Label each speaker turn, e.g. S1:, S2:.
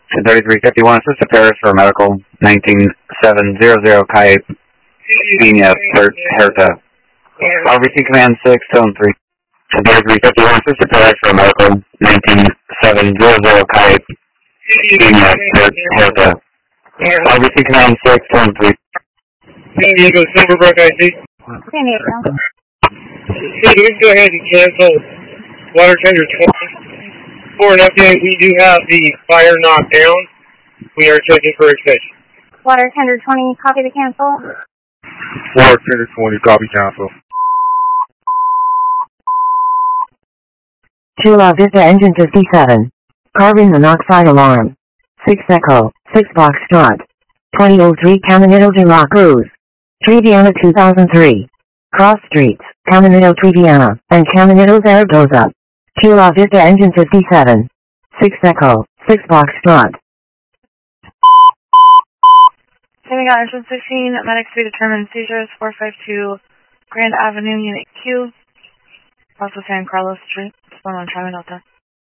S1: 3351, assist to Paris for medical, 19700, Kai Pina, Herta. RBC Command 6, Tone 3. 3351, assist to Paris for medical, 19700, Kai Pina, Herta. RBC Command 6, Tone 3.
S2: San Diego Silverbrook ID.
S3: San Diego.
S2: Hey, let's go ahead and cancel water tender 20. For an update, we do have the fire knocked down. We are checking for extension.
S3: Water tender 20, copy the cancel.
S2: Water tender 20, copy cancel.
S4: Chula Vista Engine 57. Carbon monoxide alarm. 6 Echo, 6 Foxtrot. 2003 Caminito de la Cruz. Triviana 2003. Cross Streets, Caminito Triviana, and Caminito Zaragoza. Chula Vista Engine 57. 6 Echo, 6 Foxtrot.
S3: Saving out Engine 16, medics to be determined, seizures 452 Grand Avenue, Unit Q, also San Carlos Street, 1 Charlie Delta.